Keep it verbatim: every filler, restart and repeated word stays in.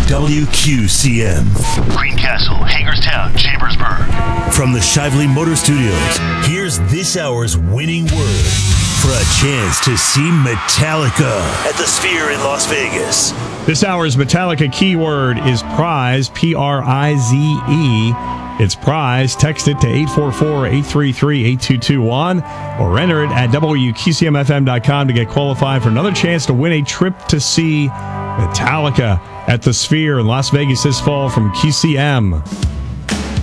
W Q C M. Greencastle, Hagerstown, Chambersburg. From the Shively Motor Studios, here's this hour's winning word for a chance to see Metallica at the Sphere in Las Vegas. This hour's Metallica keyword is prize, P R I Z E. It's prize. Text it to eight four four, eight three three, eight two two one or enter it at W Q C M F M dot com to get qualified for another chance to win a trip to see Metallica at the Sphere in Las Vegas this fall from Q C M.